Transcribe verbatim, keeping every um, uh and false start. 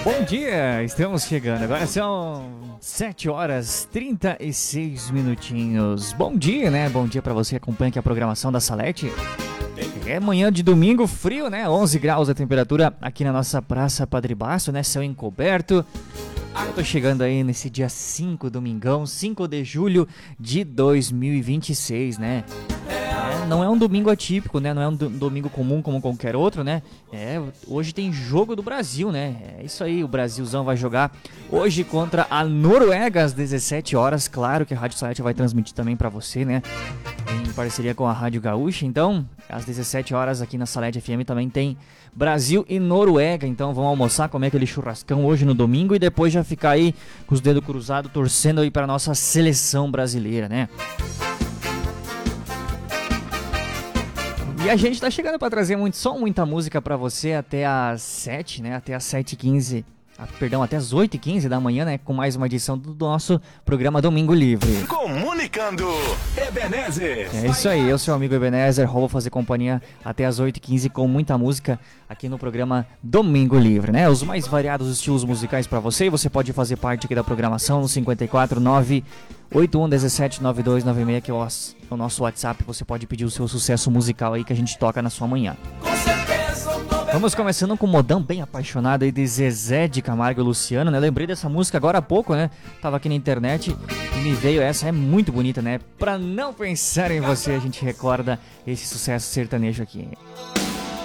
Bom dia, estamos chegando. Agora são sete horas e trinta e seis minutinhos. Bom dia, né? Bom dia pra você que acompanha aqui a programação da Salete. É manhã de domingo, frio, né? onze graus a temperatura aqui na nossa Praça Padre Basso, né? Céu encoberto. Eu tô chegando aí nesse dia cinco, domingão, cinco de julho de dois mil e vinte e seis, né? É, não é um domingo atípico, né? Não é um do- domingo comum como qualquer outro, né? É, hoje tem jogo do Brasil, né? É isso aí, o Brasilzão vai jogar hoje contra a Noruega às dezessete horas. Claro que a Rádio Salete vai transmitir também pra você, né? Em parceria com a Rádio Gaúcha. Então, às dezessete horas aqui na Salete F M também tem Brasil e Noruega. Então, vão almoçar, comer aquele churrascão hoje no domingo e depois já ficar aí com os dedos cruzados torcendo aí pra nossa seleção brasileira, né? E a gente tá chegando pra trazer muito som, muita música pra você até às sete, né? Até às sete e quinze, ah, perdão, até às oito e quinze da manhã, né? Com mais uma edição do nosso programa Domingo Livre. Comunicando, Ebenezer. É isso aí, eu sou o amigo Ebenezer, vou fazer companhia até às oito e quinze com muita música aqui no programa Domingo Livre, né? Os mais variados estilos musicais pra você, e você pode fazer parte aqui da programação no cinco quatro nove oito um um sete nove dois nove seis, que é o, o nosso WhatsApp. Você pode pedir o seu sucesso musical aí que a gente toca na sua manhã. Vamos começando com um modão bem apaixonado aí de Zezé de Camargo e Luciano, né? Lembrei dessa música agora há pouco, né? Tava aqui na internet e me veio essa, é muito bonita, né? Pra não pensar em você, a gente recorda esse sucesso sertanejo aqui.